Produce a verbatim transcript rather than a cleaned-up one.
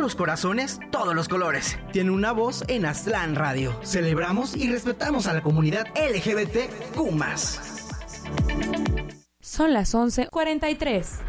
los corazones, todos los colores. Tiene una voz en Aztlán Radio. Celebramos y respetamos a la comunidad L G B T Q más. Son las once cuarenta y tres.